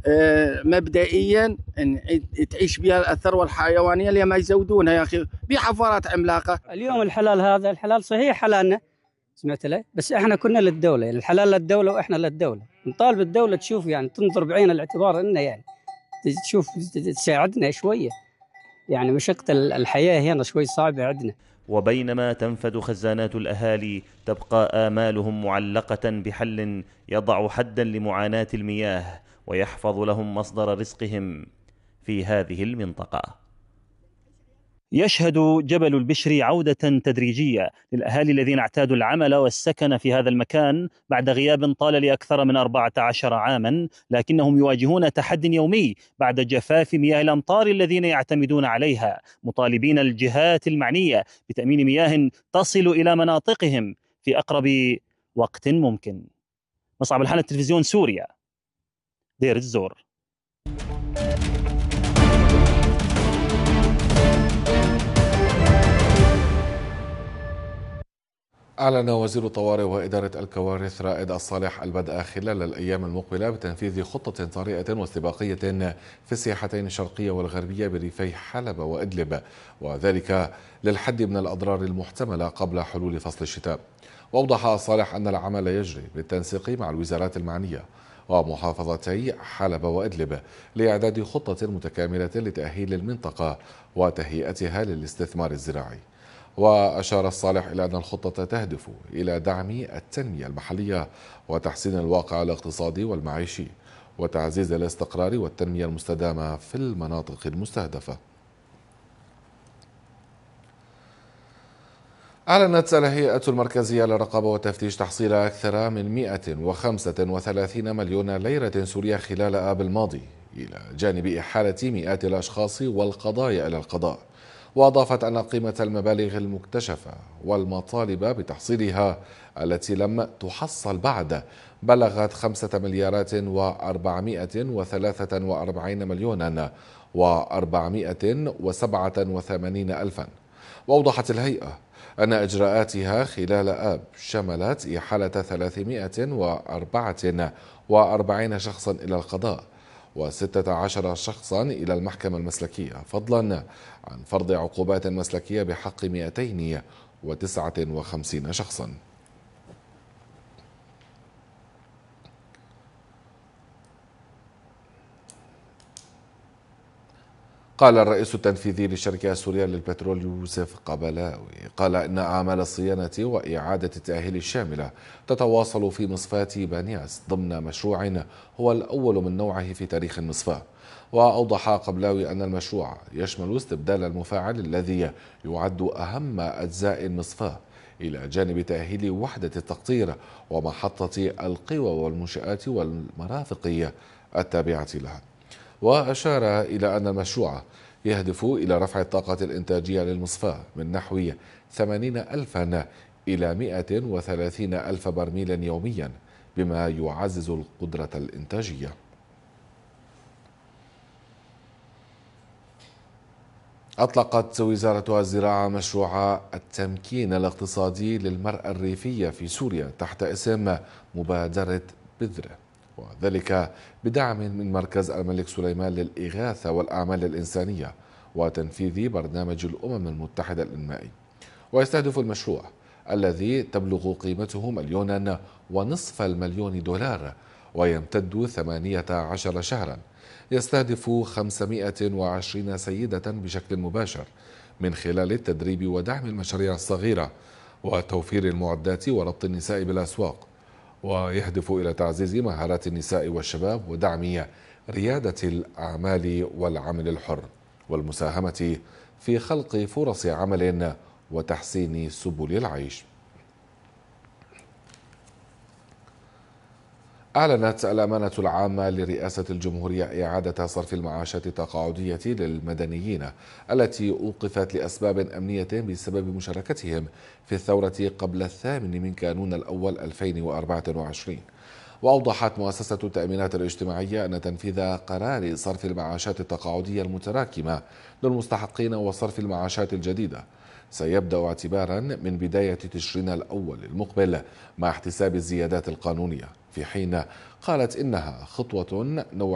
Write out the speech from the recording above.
مبدئيا إن تعيش بها الثروة الحيوانية اللي ما يزودونها يا أخي بحفرات عملاقة. اليوم الحلال، هذا الحلال صحيح حلالنا، سمعت له، بس احنا كنا للدولة، يعني الحلال للدولة واحنا للدولة، نطالب الدولة تشوف، يعني تنظر بعين الاعتبار انه يعني تشوف تساعدنا شوية، يعني مشقة الحياة هنا شوي صعبة عندنا. وبينما تنفد خزانات الأهالي تبقى آمالهم معلقة بحل يضع حدا لمعاناة المياه ويحفظ لهم مصدر رزقهم في هذه المنطقة. يشهد جبل البشر عودة تدريجية للأهالي الذين اعتادوا العمل والسكن في هذا المكان بعد غياب طال لأكثر من 14 عاما، لكنهم يواجهون تحد يومي بعد جفاف مياه الأمطار الذين يعتمدون عليها، مطالبين الجهات المعنية بتأمين مياه تصل إلى مناطقهم في أقرب وقت ممكن. مصعب الحنة، تلفزيون سوريا، دير الزور. أعلن وزير الطوارئ وإدارة الكوارث رائد الصالح البدء خلال الأيام المقبلة بتنفيذ خطة طارئة واستباقية في الساحتين الشرقية والغربية بريفي حلب وإدلب، وذلك للحد من الأضرار المحتملة قبل حلول فصل الشتاء. وأوضح الصالح أن العمل يجري بالتنسيق مع الوزارات المعنية ومحافظتي حلب وإدلب لإعداد خطة متكاملة لتأهيل المنطقة وتهيئتها للاستثمار الزراعي. وأشار الصالح إلى أن الخطة تهدف إلى دعم التنمية المحلية وتحسين الواقع الاقتصادي والمعيشي وتعزيز الاستقرار والتنمية المستدامة في المناطق المستهدفة. أعلنت الهيئة المركزية للرقابة والتفتيش تحصيل أكثر من 135 مليون ليرة سورية خلال آب الماضي، إلى جانب إحالة مئات الأشخاص والقضايا إلى القضاء. وأضافت أن قيمة المبالغ المكتشفة والمطالب بتحصيلها التي لم تحصل بعد بلغت 5 مليارات و443 مليونا و487 ألفا. وأوضحت الهيئة أن إجراءاتها خلال آب شملت إحالة 344 شخصا إلى القضاء و16 شخصا إلى المحكمة المسلكية، فضلا عن فرض عقوبات مسلكية بحق 259 شخصا. قال الرئيس التنفيذي للشركة السورية للبترول يوسف قبلاوي إن أعمال الصيانة وإعادة التأهيل الشاملة تتواصل في مصفاة بانياس ضمن مشروع هو الأول من نوعه في تاريخ المصفاة. وأوضح قبلاوي أن المشروع يشمل استبدال المفاعل الذي يعد أهم أجزاء المصفاة، إلى جانب تأهيل وحدة التقطير ومحطة القوى والمنشآت والمرافق التابعة لها. وأشار إلى أن المشروع يهدف إلى رفع الطاقة الإنتاجية للمصفاة من نحو 80,000 إلى 130,000 برميل يوميا، بما يعزز القدرة الإنتاجية. أطلقت وزارة الزراعة مشروع التمكين الاقتصادي للمرأة الريفية في سوريا تحت اسم مبادرة بذرة، وذلك بدعم من مركز الملك سليمان للإغاثة والأعمال الإنسانية وتنفيذ برنامج الأمم المتحدة الإنمائي. ويستهدف المشروع الذي تبلغ قيمته 1.5 مليون دولار ويمتد 18 شهرا، يستهدف 520 سيدة بشكل مباشر من خلال التدريب ودعم المشاريع الصغيرة وتوفير المعدات وربط النساء بالأسواق، ويهدف إلى تعزيز مهارات النساء والشباب ودعم ريادة الأعمال والعمل الحر والمساهمة في خلق فرص عمل وتحسين سبل العيش. أعلنت الأمانة العامة لرئاسة الجمهورية إعادة صرف المعاشات التقاعدية للمدنيين التي أوقفت لأسباب أمنية بسبب مشاركتهم في الثورة قبل 8 من كانون الأول 2024. وأوضحت مؤسسة التأمينات الاجتماعية أن تنفيذ قرار صرف المعاشات التقاعدية المتراكمة للمستحقين وصرف المعاشات الجديدة سيبدأ اعتبارا من بداية تشرين الأول المقبل مع احتساب الزيادات القانونية، في حين قالت إنها خطوة نوعية